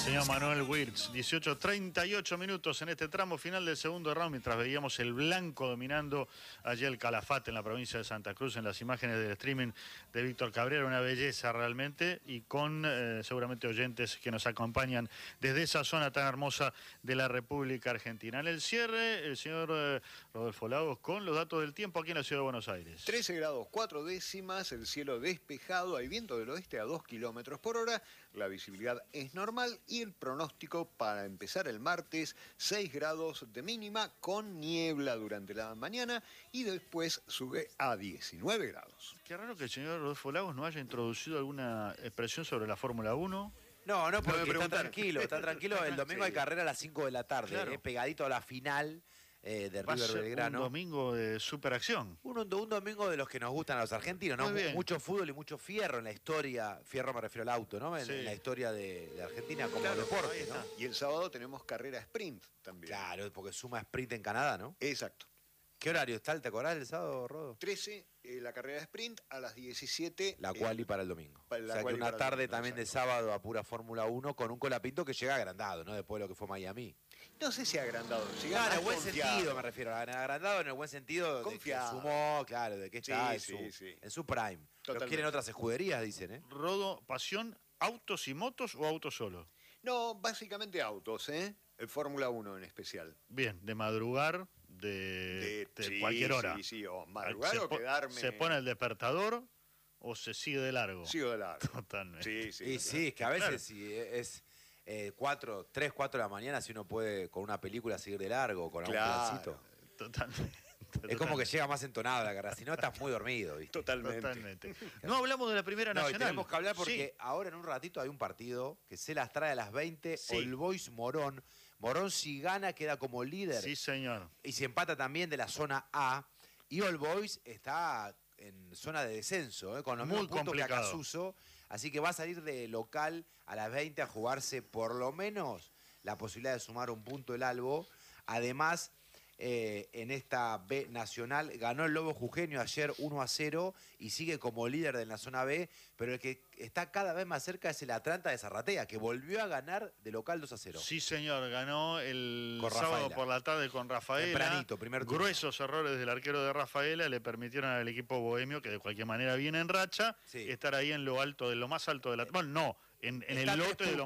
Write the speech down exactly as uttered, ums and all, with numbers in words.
Señor Manuel Wirtz, dieciocho treinta y ocho minutos en este tramo final del segundo round, mientras veíamos el blanco dominando allí el Calafate en la provincia de Santa Cruz, en las imágenes del streaming de Víctor Cabrera, una belleza realmente, y con eh, seguramente oyentes que nos acompañan desde esa zona tan hermosa de la República Argentina. En el cierre, el señor eh, Rodolfo Lagos con los datos del tiempo aquí en la ciudad de Buenos Aires. trece grados cuatro décimas, el cielo despejado, hay viento del oeste a dos kilómetros por hora, la visibilidad es normal y el pronóstico para empezar el martes, seis grados de mínima con niebla durante la mañana y después sube a diecinueve grados. Qué raro que el señor Rodolfo Lagos no haya introducido alguna expresión sobre la Fórmula uno. No, no, porque No me está tranquilo, está tranquilo. El domingo Sí. hay carrera a las cinco de la tarde, Claro. eh, pegadito a la final eh, de Va a River ser Belgrano. un domingo de superacción. Un, un domingo de los que nos gustan a los argentinos, ¿no? Muy bien. Mucho fútbol y mucho fierro en la historia, fierro me refiero al auto, ¿no? En, Sí. en la historia de, de Argentina como Claro, ahí deporte, está. ¿no? Y el sábado tenemos carrera sprint también. Claro, porque suma sprint en Canadá, ¿no? Exacto. ¿Qué horario está? ¿Te acordás del sábado, Rodo? trece, eh, la carrera sprint, a las diecisiete. La eh, quali para el domingo. para la o sea que quali una para el tarde domingo, también de exacto. sábado a pura Fórmula uno con un Colapinto que llega agrandado, ¿no? Después de lo que fue Miami. No sé si agrandado. Si Claro, gana en el buen confiado. sentido me refiero. Agrandado en el buen sentido de que Confiado. sumó, claro, de que está Sí, en, sí, su, sí. en su prime. Lo Totalmente. quieren otras escuderías, dicen, ¿eh? Rodo, pasión, autos y motos o autos solo. No, básicamente autos, ¿eh? El Fórmula uno en especial. Bien, de madrugar, de, de sí, cualquier hora. Sí, sí, o madrugar se, o po- quedarme. ¿Se pone el despertador o se sigue de largo? Sigo de largo. Totalmente. Sí, sí. Y sí, es que a veces Claro. si es eh, cuatro, tres, cuatro de la mañana, si uno puede con una película seguir de largo, con algún Claro. plancito. Totalmente. Es como que llega más entonado la carrera, si no estás muy dormido, ¿viste? Totalmente. Totalmente. No hablamos de la primera No, y nacional. tenemos que hablar porque Sí. ahora en un ratito hay un partido que se las trae a las veinte, Sí. All Boys Morón. Morón si gana queda como líder Sí, señor. y si empata también de la zona A. Y All Boys está en zona de descenso, ¿eh? Con los Muy mismos puntos que complicado. Acasuso. Así que va a salir de local a las veinte a jugarse por lo menos la posibilidad de sumar un punto el Albo. Además, eh, en esta B nacional ganó el Lobo Jujeño ayer uno a cero y sigue como líder de la zona B, pero el que está cada vez más cerca es el Atlanta de Zarratea, que volvió a ganar de local dos a cero. Sí, señor. Ganó el Con sábado Rafaela. por la tarde con Rafaela. Tempranito, primer turno. Gruesos errores del arquero de Rafaela le permitieron al equipo bohemio, que de cualquier manera viene en racha, Sí. estar ahí en lo alto, de lo más alto de la... Bueno, no, en, en Está el tres lote de lo